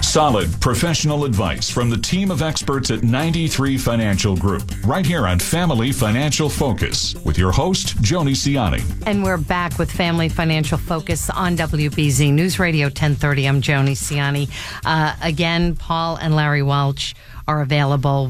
Solid professional advice from the team of experts at 93 Financial Group, right here on Family Financial Focus with your host, Joni Ciani. And we're back with Family Financial Focus on WBZ News Radio 1030. I'm Joni Ciani. Again, Paul and Larry Welch are available,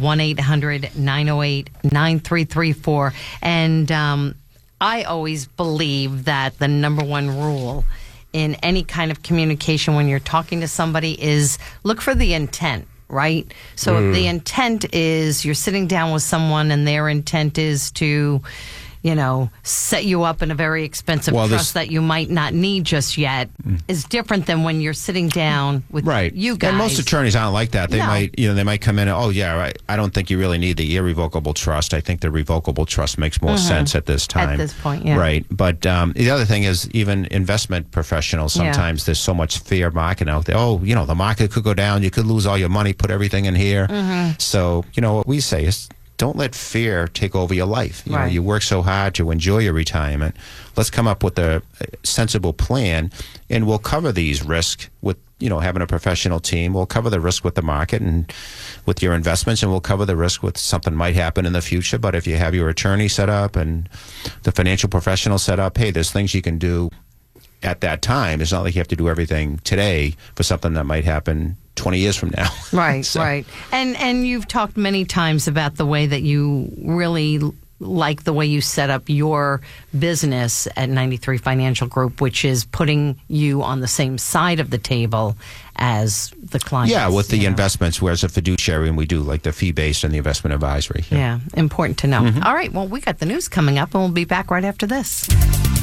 1-800-908-9334. And I always believe that the number one rule in any kind of communication when you're talking to somebody is look for the intent, right? So if the intent is you're sitting down with someone and their intent is to, set you up in a very expensive trust that you might not need just yet, is different than when you're sitting down with you guys. And most attorneys aren't like that. They might come in and, I don't think you really need the irrevocable trust. I think the revocable trust makes more sense at this time. At this point, yeah. Right. But the other thing is even investment professionals, sometimes there's so much fear market out there. Oh, the market could go down. You could lose all your money, put everything in here. So, what we say is, don't let fear take over your life. You work so hard to enjoy your retirement. Let's come up with a sensible plan, and we'll cover these risks with, having a professional team. We'll cover the risk with the market and with your investments, and we'll cover the risk with something might happen in the future. But if you have your attorney set up and the financial professional set up, hey, there's things you can do at that time. It's not like you have to do everything today for something that might happen 20 years from now. Right, right. And you've talked many times about the way that you really like the way you set up your business at 93 Financial Group, which is putting you on the same side of the table as the clients. Yeah, with the investments, whereas a fiduciary, and we do like the fee-based and the investment advisory. Yeah, important to know. All right, well, we got the news coming up, and we'll be back right after this.